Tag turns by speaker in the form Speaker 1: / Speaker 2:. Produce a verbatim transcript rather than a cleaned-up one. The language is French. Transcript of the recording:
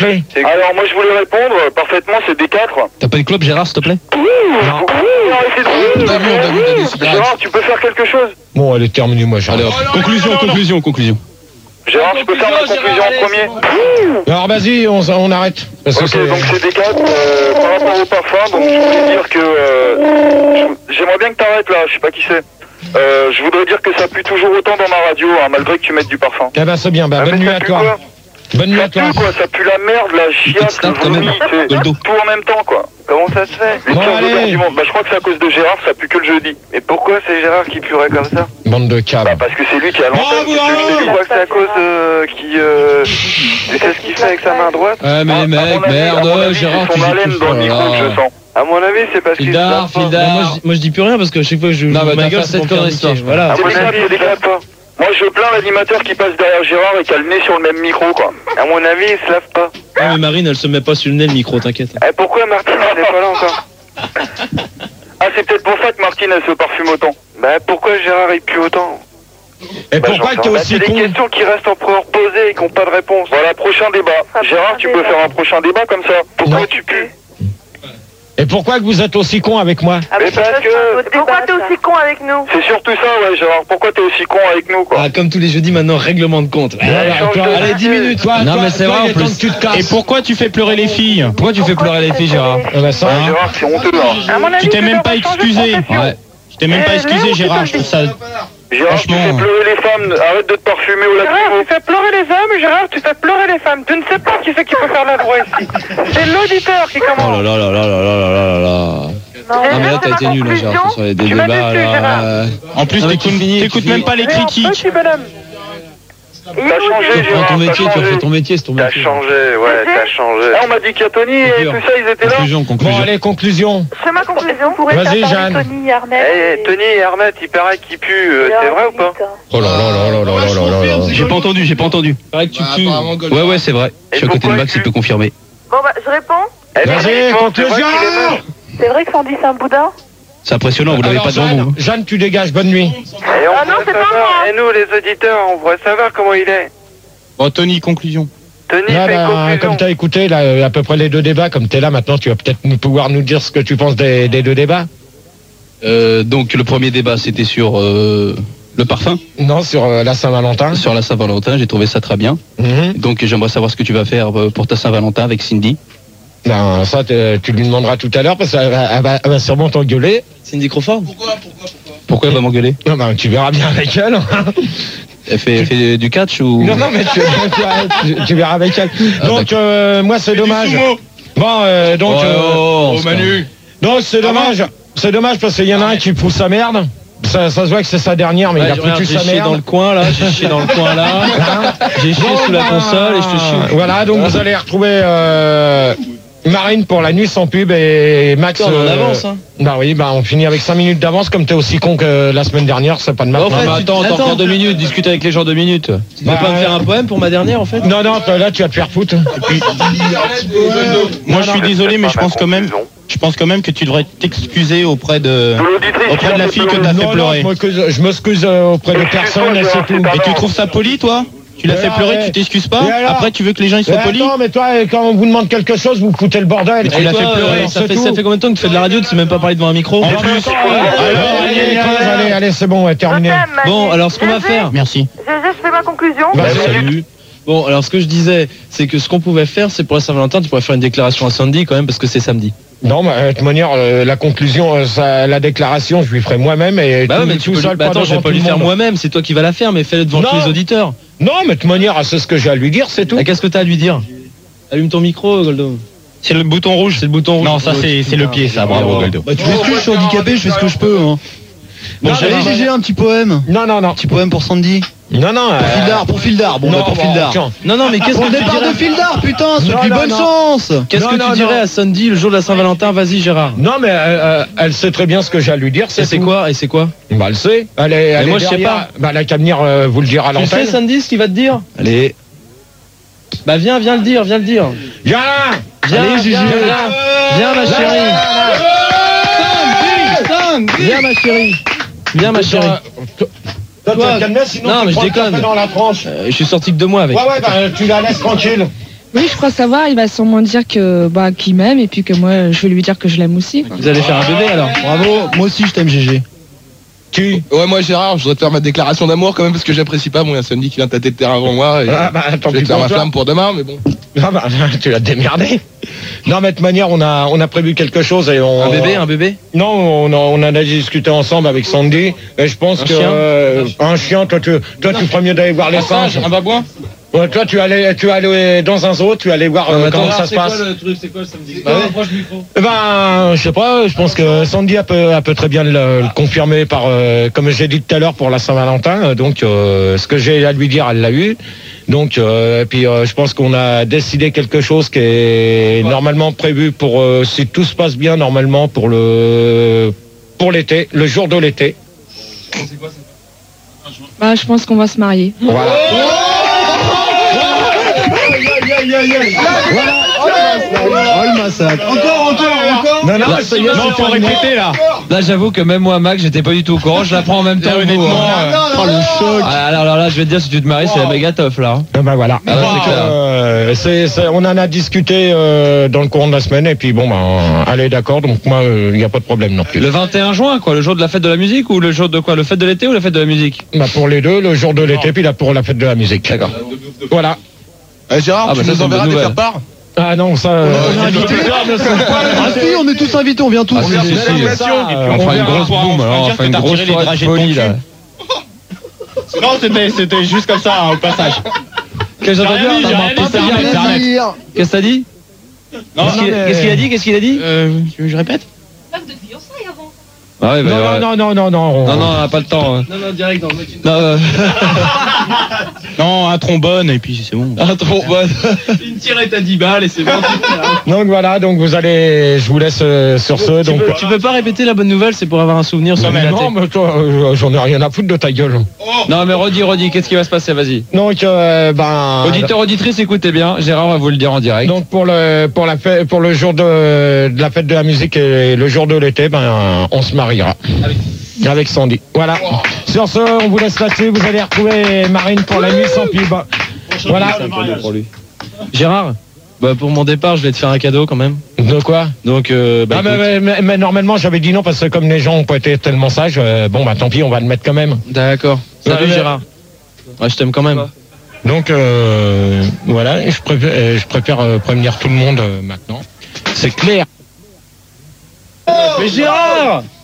Speaker 1: Alors moi je voulais répondre parfaitement, c'est D quatre.
Speaker 2: T'as pas une clope, Gérard, s'il te plaît?
Speaker 1: Non. Gérard, tu peux faire quelque chose?
Speaker 3: Bon, elle est terminée, moi, Gérard.
Speaker 2: Alors, conclusion, conclusion, conclusion.
Speaker 1: Gérard, tu peux faire la conclusion en premier?
Speaker 3: Alors, vas-y, on, on arrête. Parce que
Speaker 1: ok,
Speaker 3: c'est...
Speaker 1: donc c'est D quatre, euh, par rapport au parfum, donc je voulais dire que... Euh, j'aimerais bien que t'arrêtes là, je sais pas qui c'est. Euh, je voudrais dire que ça pue toujours autant dans ma radio, hein, malgré que tu mettes du parfum.
Speaker 3: Eh ben, c'est bien, bah,
Speaker 1: Ah,
Speaker 3: bonne
Speaker 1: mais
Speaker 3: nuit
Speaker 1: ça
Speaker 3: à
Speaker 1: pue
Speaker 3: toi.
Speaker 1: quoi?
Speaker 3: Bonne nuit
Speaker 1: Ça
Speaker 3: à toi.
Speaker 1: pue quoi, ça pue la merde, la chiasse, le
Speaker 2: quand même,
Speaker 1: vomi, c'est
Speaker 2: Goldo.
Speaker 1: tout en même temps quoi. Comment ça se fait? Les
Speaker 3: Bon,
Speaker 1: pires
Speaker 3: allez.
Speaker 1: odeurs du monde. Bah je crois que c'est à cause de Gérard, ça pue que le jeudi. Et pourquoi c'est Gérard qui puerait comme ça?
Speaker 3: Bande de câbles.
Speaker 1: Bah parce que c'est lui qui a l'antenne.
Speaker 3: Bravo.
Speaker 1: Je crois que c'est à cause euh, qui... Euh... Tu sais ce qu'il fait avec sa main droite?
Speaker 2: Ouais, mais les
Speaker 1: À mon
Speaker 2: mecs,
Speaker 1: avis- à mon
Speaker 2: merde,
Speaker 1: avis,
Speaker 2: Gérard,
Speaker 1: c'est
Speaker 2: tu
Speaker 1: son
Speaker 2: dis
Speaker 1: haleine
Speaker 2: tout
Speaker 1: dans le micro que je sens. À mon avis, c'est parce qu'il se
Speaker 2: Fildar,
Speaker 1: lave pas.
Speaker 2: Fildar.
Speaker 4: Moi je, moi je dis plus rien parce que à chaque fois que je
Speaker 2: Non, bah,
Speaker 4: ma
Speaker 2: t'as
Speaker 4: gueule
Speaker 2: fait
Speaker 4: c'est
Speaker 2: cette
Speaker 4: pour me faire
Speaker 2: connerie,
Speaker 4: niquer.
Speaker 2: ça.
Speaker 4: Voilà.
Speaker 1: À mon avis, c'est dégrade pas. Moi, je plains l'animateur qui passe derrière Gérard et qui a le nez sur le même micro, quoi. À mon avis, il se lave pas.
Speaker 4: Ah, mais Marine elle se met pas sur le nez le micro, t'inquiète.
Speaker 1: Eh, pourquoi Martine, elle est pas là encore? Ah, c'est peut-être pour ça que Martine, elle se parfume autant. Bah, pourquoi Gérard, il pue autant?
Speaker 3: Et
Speaker 1: Bah,
Speaker 3: pourquoi
Speaker 1: j'en
Speaker 3: t'es
Speaker 1: sais- bah,
Speaker 3: aussi
Speaker 1: c'est
Speaker 3: con?
Speaker 1: des questions qui restent encore posées et qui n'ont pas de réponse. Voilà, prochain débat. Gérard, tu peux faire un prochain débat comme ça? Pourquoi
Speaker 3: Non.
Speaker 1: tu pues?
Speaker 3: Et pourquoi que vous êtes aussi con avec moi?
Speaker 1: Mais parce que...
Speaker 5: Pourquoi t'es aussi con avec nous?
Speaker 1: C'est surtout ça, ouais, Gérard. Pourquoi t'es aussi con avec nous, quoi?
Speaker 4: Ah, comme tous les jeudis maintenant, règlement de compte.
Speaker 3: Ouais, bah,
Speaker 1: change
Speaker 3: toi,
Speaker 1: de
Speaker 3: allez, dix
Speaker 1: sujet.
Speaker 3: minutes. Toi,
Speaker 2: Non,
Speaker 3: toi,
Speaker 2: mais c'est
Speaker 3: toi,
Speaker 2: vrai,
Speaker 3: il est
Speaker 2: en plus.
Speaker 3: temps que tu te casses.
Speaker 6: Et pourquoi tu fais pleurer les filles? Pourquoi tu fais pleurer les filles, Gérard?
Speaker 3: Ah bah ça,
Speaker 1: Ouais, Gérard, c'est honteux, hein.
Speaker 5: À mon avis,
Speaker 6: Tu t'es
Speaker 5: c'est
Speaker 6: même
Speaker 5: leur
Speaker 6: pas
Speaker 5: changer de
Speaker 6: excusé.
Speaker 5: profession.
Speaker 2: Ouais.
Speaker 6: Tu t'es même pas
Speaker 5: Eh,
Speaker 6: excusé,
Speaker 5: Léon,
Speaker 6: Gérard.
Speaker 5: tu
Speaker 6: Je trouve ça.
Speaker 1: Gérard, tu
Speaker 6: Franchement.
Speaker 1: fais pleurer les femmes. Arrête de te parfumer au
Speaker 5: Gérard,
Speaker 1: lacrymo.
Speaker 5: tu fais pleurer les hommes, Gérard, tu fais pleurer les femmes. Tu ne sais pas qui c'est qui peut faire la voix ici. C'est l'auditeur qui
Speaker 2: Oh
Speaker 5: commence.
Speaker 2: là là là là là là là là là.
Speaker 5: Non,
Speaker 2: Ah, mais là, t'as été nul, hein, Gérard, sur les
Speaker 5: Tu m'as
Speaker 2: débats,
Speaker 5: déçu, Gérard.
Speaker 2: là. euh,
Speaker 6: En plus,
Speaker 2: Non, mais tu
Speaker 6: t'écoutes
Speaker 2: finis, tu
Speaker 6: t'écoutes
Speaker 2: finis.
Speaker 6: même pas les
Speaker 5: Léon,
Speaker 6: critiques.
Speaker 5: petit bonhomme.
Speaker 1: T'as changé,
Speaker 2: Tu
Speaker 1: Gérard.
Speaker 2: reprends ton
Speaker 1: t'as
Speaker 2: métier, tu
Speaker 1: changé.
Speaker 2: refais ton métier, c'est ton
Speaker 1: T'as
Speaker 2: métier.
Speaker 1: changé, ouais, t'as changé. Ah, on m'a dit qu'il y a Tony et tout ça, ils étaient là.
Speaker 6: Conclusion,
Speaker 3: bon,
Speaker 6: conclusion.
Speaker 3: allez, conclusion.
Speaker 5: Je fais ma conclusion. Pourrait
Speaker 3: Vas-y,
Speaker 5: faire parler
Speaker 3: Jeanne.
Speaker 5: Tony et Arnett.
Speaker 1: Eh, Tony et Arnett, il paraît qu'ils puent, euh, c'est vrai ou pas?
Speaker 3: Oh là là là là là là là là là.
Speaker 6: J'ai pas entendu, j'ai pas entendu.
Speaker 4: Pareil que tu pues.
Speaker 2: Ouais, ouais, c'est vrai. Je suis à côté de
Speaker 1: pourquoi
Speaker 2: Max,
Speaker 1: tu-
Speaker 2: il peut confirmer.
Speaker 5: Bon, bah, je réponds.
Speaker 1: Eh,
Speaker 3: Vas-y,
Speaker 1: mais c'est vrai
Speaker 3: conclusion.
Speaker 1: qu'il est moche.
Speaker 5: C'est vrai que Sandy, c'est un boudin?
Speaker 2: C'est impressionnant, vous l'avez
Speaker 3: Alors,
Speaker 2: pas devant
Speaker 3: Jeanne,
Speaker 2: vous.
Speaker 3: Jeanne, tu dégages, bonne nuit.
Speaker 1: Et on
Speaker 5: Ah non,
Speaker 1: voudrait
Speaker 5: c'est pas
Speaker 1: savoir-
Speaker 5: moi.
Speaker 1: Et nous, les auditeurs, on voudrait savoir comment il est.
Speaker 6: Bon, Tony, conclusion.
Speaker 1: Tony,
Speaker 3: Là,
Speaker 1: fait une
Speaker 3: bah,
Speaker 1: conclusion.
Speaker 3: comme tu as écouté là, euh, à peu près les deux débats, comme tu es là maintenant, tu vas peut-être nous pouvoir nous dire ce que tu penses des, des deux débats.
Speaker 2: Euh, donc, le premier débat, c'était sur euh, le parfum,
Speaker 3: Non, sur euh, la Saint-Valentin.
Speaker 2: sur la Saint-Valentin. J'ai trouvé ça très bien.
Speaker 3: Mhm.
Speaker 2: Donc, j'aimerais savoir ce que tu vas faire euh, pour ta Saint-Valentin avec Cindy.
Speaker 3: Ben, ça, t'es- tu lui demanderas tout à l'heure parce qu'elle va, elle va- elle va sûrement t'engueuler.
Speaker 4: Cindy Crawford.
Speaker 2: Pourquoi elle va m'engueuler?
Speaker 3: Non, ben, tu verras bien avec elle.
Speaker 2: Elle fait, elle fait du catch ou?
Speaker 3: Non, non, mais tu, tu- tu- tu verras avec elle.
Speaker 2: Ah,
Speaker 3: Donc, euh, moi, c'est dommage. Bon, euh, donc,
Speaker 2: Oh,
Speaker 3: euh,
Speaker 2: oh, c'est
Speaker 6: Manu.
Speaker 3: donc c'est dommage. C'est dommage parce qu'il y en a un qui pousse sa merde. Ça, ça se voit que c'est sa dernière, mais
Speaker 4: Ouais,
Speaker 3: il a
Speaker 4: je regarde,
Speaker 3: foutu
Speaker 4: j'ai
Speaker 3: sa
Speaker 4: chié dans le
Speaker 3: merde.
Speaker 4: coin là, j'ai chié dans le coin là, j'ai chié sous la console et je te chie.
Speaker 3: Voilà, donc vous allez retrouver euh, Marine pour la nuit sans pub et Max.
Speaker 4: On en
Speaker 3: euh,
Speaker 4: avance, hein.
Speaker 3: Bah oui, bah on finit avec cinq minutes d'avance. Comme t'es aussi con que la semaine dernière, c'est pas de ma
Speaker 4: Bon, en
Speaker 3: faute.
Speaker 4: fait,
Speaker 2: Non, mais
Speaker 4: tu-
Speaker 2: attends, t'as
Speaker 4: attends.
Speaker 2: encore deux minutes, discute avec les gens deux minutes.
Speaker 4: Tu veux
Speaker 3: Bah,
Speaker 4: pas me faire
Speaker 3: euh,
Speaker 4: un poème pour ma dernière en fait?
Speaker 3: Non, non, toi, là tu vas te faire foutre.
Speaker 6: Moi, je suis désolé, mais je pense quand même, je pense quand même que tu devrais t'excuser auprès de, auprès de la fille que t'as fait
Speaker 3: Non, non,
Speaker 6: pleurer.
Speaker 3: je m'excuse- je m'excuse euh, auprès de personne et c'est tout.
Speaker 6: Et tu trouves ça poli, toi? Tu l'as
Speaker 3: Et
Speaker 6: fait
Speaker 3: alors,
Speaker 6: pleurer,
Speaker 3: ouais.
Speaker 6: tu t'excuses pas?
Speaker 3: Et alors
Speaker 6: Après, tu veux que les gens ils
Speaker 3: Mais
Speaker 6: soient polis?
Speaker 3: attends, mais toi, quand on vous demande quelque chose, vous foutez le bordel.
Speaker 6: Mais tu
Speaker 4: Et
Speaker 6: l'as
Speaker 4: toi,
Speaker 6: fait pleurer,
Speaker 4: euh, ça
Speaker 3: c'est
Speaker 4: fait,
Speaker 3: tout.
Speaker 4: ça fait combien de temps que tu fais de la radio, tu sais même pas parler devant un micro?
Speaker 6: En
Speaker 3: Non, mais
Speaker 6: plus.
Speaker 3: attends, allez, allez, allez, allez, allez, c'est bon, ouais, terminé.
Speaker 5: Je t'aime, Manu.
Speaker 4: Bon, alors ce qu'on va
Speaker 5: Gégé,
Speaker 4: faire.
Speaker 6: Merci.
Speaker 5: Gégé, je fais ma conclusion.
Speaker 3: Bah,
Speaker 4: Ouais, salut. Bon, alors ce que je disais, c'est que ce qu'on pouvait faire, c'est pour la Saint-Valentin, tu pourrais faire une déclaration à Sandy quand même, parce que c'est samedi.
Speaker 3: Non, mais de toute manière, euh, la conclusion, euh, ça, la déclaration, je lui ferai moi-même et
Speaker 4: Bah
Speaker 3: tout,
Speaker 4: ouais, mais tu
Speaker 3: tout
Speaker 4: peux lui-
Speaker 3: seul,
Speaker 4: bah attends, je vais
Speaker 3: devant
Speaker 4: pas
Speaker 3: tout
Speaker 4: lui
Speaker 3: le
Speaker 4: faire
Speaker 3: monde.
Speaker 4: moi-même, c'est toi qui vas la faire, mais fais-le devant
Speaker 3: Non.
Speaker 4: tous les auditeurs.
Speaker 3: Non, mais de toute manière, c'est ce que j'ai à lui dire, c'est tout.
Speaker 4: Ah, qu'est-ce que t'as à lui dire? Allume ton micro, Goldo.
Speaker 6: C'est le bouton rouge.
Speaker 4: C'est le bouton rouge.
Speaker 6: Non, ça c'est c'est le pied, ça. Bravo, Goldo.
Speaker 2: Bah, tu m'excuses, je suis handicapé, je fais ce que je peux. Hein. Bon,
Speaker 3: Non,
Speaker 2: j'allais
Speaker 3: mais-
Speaker 2: G G un petit poème.
Speaker 3: Non, non, non.
Speaker 2: Petit poème pour Sandy.
Speaker 3: Non, non.
Speaker 2: Pour Fildar, pour Fildar. Bon,
Speaker 3: non,
Speaker 2: bah, pour
Speaker 3: bon,
Speaker 2: Fildar.
Speaker 3: tiens.
Speaker 4: Non, non, mais qu'est-ce
Speaker 2: Pour
Speaker 4: que
Speaker 2: le
Speaker 4: tu
Speaker 2: départ
Speaker 4: dirais,
Speaker 2: de Fildar, putain, c'est
Speaker 3: Non,
Speaker 2: du
Speaker 3: non,
Speaker 2: bon
Speaker 3: non.
Speaker 2: sens.
Speaker 4: qu'est-ce
Speaker 3: Non,
Speaker 4: que
Speaker 3: non,
Speaker 4: tu dirais
Speaker 3: non.
Speaker 4: à Sandy le jour de la Saint-Valentin? Vas-y, Gérard.
Speaker 3: Non, mais euh, euh, elle sait très bien ce que j'ai à lui dire,
Speaker 4: Et
Speaker 3: c'est
Speaker 4: c'est
Speaker 3: tout.
Speaker 4: quoi? Et c'est quoi?
Speaker 3: Bah, elle sait. Elle est, elle
Speaker 4: moi,
Speaker 3: est
Speaker 4: je sais
Speaker 3: derrière.
Speaker 4: pas.
Speaker 3: Bah, elle a qu'à venir euh, vous le dire à
Speaker 4: Tu sais,
Speaker 3: l'antenne.
Speaker 4: Sandy, ce qu'il va te dire?
Speaker 2: Allez.
Speaker 4: Bah viens, viens le dire, viens le dire.
Speaker 3: Viens là.
Speaker 4: Viens,
Speaker 2: Allez,
Speaker 4: viens,
Speaker 2: Gégé.
Speaker 4: viens, viens, ma chérie. Viens, ma chérie. Viens, ma chérie.
Speaker 3: Toi, toi, tu vas
Speaker 4: Toi,
Speaker 3: te calmer, sinon
Speaker 4: non,
Speaker 3: tu
Speaker 4: mais je
Speaker 3: prends le
Speaker 4: déconne.
Speaker 3: café dans la tranche.
Speaker 4: Euh, je suis sorti que deux mois avec.
Speaker 3: Ouais, ouais, bah, tu la laisses tranquille.
Speaker 7: Oui, je crois savoir, il va sûrement dire que bah qu'il m'aime et puis que moi je vais lui dire que je l'aime aussi.
Speaker 4: Vous allez faire un bébé alors.
Speaker 6: Bravo, moi aussi je t'aime G G.
Speaker 3: Tu
Speaker 2: Ouais, moi Gérard, je voudrais te faire ma déclaration d'amour quand même parce que j'apprécie pas. Bon, il y a Sandy qui vient tâter de terrain avant moi. Et
Speaker 3: Ah bah tant
Speaker 2: je vais
Speaker 3: pis
Speaker 2: te faire
Speaker 3: pour
Speaker 2: ma
Speaker 3: toi.
Speaker 2: flamme pour demain, mais bon.
Speaker 3: Ah bah tu vas te démerder. Non mais de toute manière on a on a prévu quelque chose et on.
Speaker 4: Un bébé, un bébé.
Speaker 3: Non, on, a, on en a discuté ensemble avec Sandy et je pense
Speaker 4: Un
Speaker 3: que
Speaker 4: chien
Speaker 3: euh, un chien, toi tu toi tu ferais mieux d'aller voir les singes.
Speaker 6: Un babouin.
Speaker 3: Ouais, toi tu allais tu allais dans un zoo, tu allais voir euh,
Speaker 4: Attends,
Speaker 3: comment ça se passe.
Speaker 4: le truc, c'est quoi le samedi
Speaker 3: Bah ouais. Eh ben, je sais pas, je pense que Sandy a peut, elle peut très bien le, le confirmer par, euh, comme j'ai dit tout à l'heure pour la Saint-Valentin. Donc, euh, ce que j'ai à lui dire, elle l'a eu. Donc, euh, et puis, euh, je pense qu'on a décidé quelque chose qui est normalement prévu pour, euh, si tout se passe bien, normalement pour le, pour l'été, le jour de l'été.
Speaker 7: Bah, je pense qu'on va se marier.
Speaker 3: Voilà.
Speaker 6: Oh le massacre. Encore, encore, encore.
Speaker 3: Non, non,
Speaker 4: Là,
Speaker 3: ça y est,
Speaker 6: Non,
Speaker 3: c'est
Speaker 6: faut
Speaker 3: terminé.
Speaker 6: répéter là.
Speaker 4: Là, j'avoue que même moi, Mac, j'étais pas du tout au courant. Je l'apprends en même temps que vous.
Speaker 6: Honnêtement,
Speaker 4: hein.
Speaker 6: euh, oh le choc.
Speaker 4: Ah, alors, alors là, je vais te dire, si tu te maries, c'est la méga tof là. hein.
Speaker 3: Ah ben voilà.
Speaker 4: Ah ouais, c'est
Speaker 3: Donc,
Speaker 4: clair.
Speaker 3: euh, c'est- c'est- on en a discuté euh, dans le courant de la semaine et puis bon, ben, allez d'accord. Donc moi, il n'y a pas de problème non plus.
Speaker 4: Le vingt et un juin, quoi, le jour de la fête de la musique ou le jour de quoi? Le fête de l'été ou la fête de la musique?
Speaker 3: Bah, pour les deux, le jour de l'été, puis là pour la fête de la musique. D'accord. Voilà.
Speaker 2: Eh, Gérard,
Speaker 4: Ah, bah,
Speaker 2: tu
Speaker 4: ça,
Speaker 2: nous
Speaker 4: c'est une
Speaker 2: enverras
Speaker 4: bonne
Speaker 2: des
Speaker 4: nouvelle.
Speaker 2: faire-part.
Speaker 3: Ah non, ça. euh,
Speaker 6: On est invités. Ah si, on est tous invités, on vient tous.
Speaker 4: Ah, si, si, si.
Speaker 3: ça,
Speaker 2: et puis
Speaker 3: euh,
Speaker 2: on
Speaker 4: On fera une
Speaker 3: verra.
Speaker 4: grosse boum, alors on fera une grosse soirée de folie là.
Speaker 6: Non, c'était c'était juste comme ça, hein, au passage.
Speaker 4: Qu'est-ce que j'ai entendu?
Speaker 6: rien dit, j'ai
Speaker 4: Attends,
Speaker 6: rien
Speaker 4: qu'est-ce
Speaker 6: dit,
Speaker 4: que
Speaker 6: c'est
Speaker 4: t'as
Speaker 6: un
Speaker 4: dit?
Speaker 6: plaisir.
Speaker 4: Qu'est-ce que t'as dit?
Speaker 6: Non,
Speaker 4: Qu'est-ce qu'il-
Speaker 3: mais-
Speaker 4: Qu'est-ce qu'il a dit? Qu'est-ce qu'il a dit?
Speaker 6: Euh, tu veux que je répète?
Speaker 4: Ah ouais, bah,
Speaker 3: Non,
Speaker 4: ouais.
Speaker 3: non, non, non, non, on-
Speaker 4: Non, non, on n'a pas le temps. hein.
Speaker 8: Non, non, direct dans le
Speaker 4: Non, euh,
Speaker 6: Non, un trombone et puis c'est bon.
Speaker 4: un trombone.
Speaker 8: Une tirette à dix balles et c'est bon.
Speaker 3: Donc voilà, donc vous allez, je vous laisse euh, sur ce.
Speaker 4: Tu
Speaker 3: Donc.
Speaker 4: peux, tu peux pas répéter la bonne nouvelle, c'est pour avoir un souvenir sur
Speaker 3: Non, mais non, mais toi, euh, j'en ai rien à foutre de ta gueule.
Speaker 4: Non, mais redis, redis, qu'est-ce qui va se passer? Vas-y.
Speaker 3: Donc, euh, ben.
Speaker 4: Auditeur, auditrice, écoutez bien. Gérard va vous le dire en direct.
Speaker 3: Donc pour le pour la fête, pour le jour de, de la fête de la musique et le jour de l'été, ben on se mariera avec Sandy. Voilà. Sur ce, on vous laisse là-dessus. Vous allez retrouver Marine pour la nuit sans pub. Voilà.
Speaker 4: Gérard, bah, pour mon départ, je vais te faire un cadeau quand même.
Speaker 3: De quoi?
Speaker 4: Donc, euh, bah,
Speaker 3: Ah, mais,
Speaker 4: écoute.
Speaker 3: mais- mais- mais normalement j'avais dit non parce que comme les gens ont pas été tellement sages, euh, bon bah tant pis, on va le mettre quand même.
Speaker 4: D'accord. Salut
Speaker 3: Ouais,
Speaker 4: Gérard. Ouais, je t'aime quand même.
Speaker 3: Donc euh, voilà, et je préfère, euh, je préfère euh, prévenir tout le monde euh, maintenant. C'est clair.
Speaker 4: Mais Gérard!